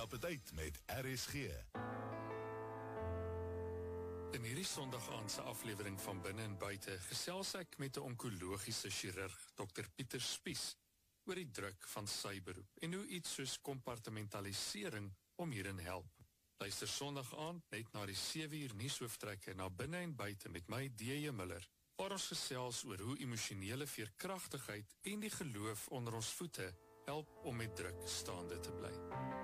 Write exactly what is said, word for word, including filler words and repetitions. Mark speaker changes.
Speaker 1: Stap het uit met R S G.
Speaker 2: In hierdie Sondagaandse aflewering van Binne en Buite gesels ek met 'n onkologiese chirurg, dokter Pieter Spies, oor die druk van sy beroep en hoe iets soos kompartmentalisering om hierin help. Luister Sondag aand net na die sewe uur nuushooftrekke na Binne en Buite met my D J Miller, waar ons gesels oor hoe emosionele veerkragtigheid en die geloof onder ons voete help om met druk staande te bly.